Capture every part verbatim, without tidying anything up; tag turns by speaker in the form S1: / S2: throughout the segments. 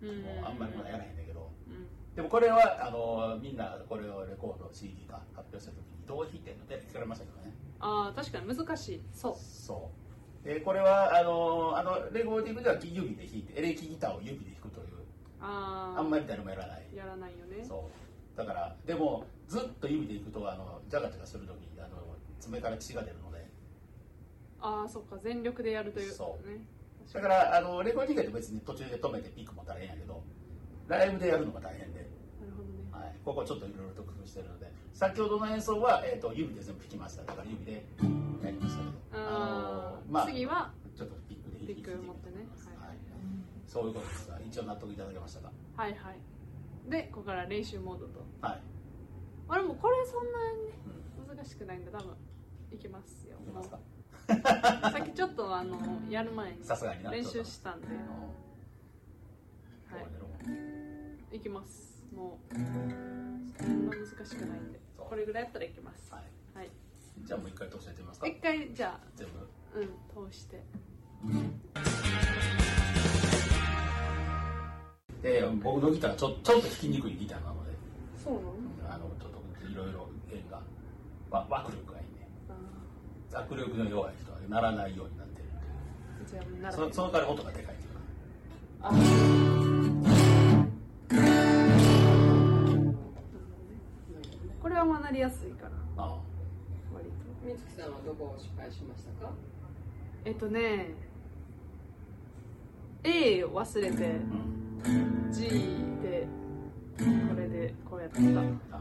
S1: もうあんまりまだやらへんだけど、
S2: うん、
S1: でもこれはあのみんなこれをレコード シーディー か発表した時にどう弾いてんのって聞かれましたけどね。
S2: ああ確かに難しい。そう
S1: そうでこれはあのあのレコーディングでは指で弾いてエレキギターを指で弾くという、
S2: あ
S1: あんまり誰もやらない
S2: やらないよね。
S1: そうだからでもずっと指で弾くとあのジャガジャガする時にあの爪から血が出るので、
S2: ああそっか全力でやるという
S1: そう
S2: ね。
S1: だからあのレコーディングって別に途中で止めてピックも大変やけどライブでやるのが大変で、
S2: なるほどね、
S1: はい、ここちょっといろいろと工夫してるので先ほどの演奏は、えー、と指で全部弾きました。だから指でやりましたけど、
S2: あ
S1: のまあ、
S2: 次は
S1: ちょっとピックで弾いて
S2: ピック持ってね、
S1: はいはい、そういうことですが一応納得いただけましたか。
S2: はいはいでここから練習モードと、
S1: はい、
S2: あれもこれそんなにね、うん、難しくないんで多分いけますよ。
S1: いけますか
S2: さっきちょっとあのやる前に
S1: さすがに
S2: 練習したんで、
S1: はい、
S2: いきます。もうそんな難しくないんでこれぐらいやったらいけます。はい、はい、
S1: じゃあもう一回通してやってみますか。
S2: 一回じゃあ
S1: 全
S2: 部うん通して、
S1: で僕のギターはちょちょっと弾きにくいギターなので、
S2: そうなの、
S1: あのちょっといろいろ弦がわ握力がいいね。握力の弱い人は鳴らないようになってるんで、
S2: じゃあなら
S1: そ, その代わり音がでかいっていうか、
S2: あこれはまあなりやすいから、
S1: あ
S2: 割と。
S3: みつきさんはどこを失敗しましたか？
S2: えっとね A を忘れて、うん、G でこれでこうやってた。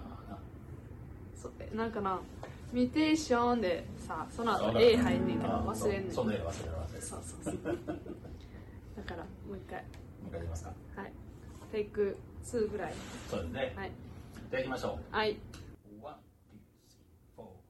S2: そうなんかなミュテーションでさその後 A 入んねんけど忘れんねん。
S1: その A 忘れる忘れる。
S2: そうそうそうだからもう一回
S1: もう一回いきますか。
S2: はいテイクツーぐらい。
S1: そうですね。
S2: はい
S1: じゃあいきましょう。
S2: はい。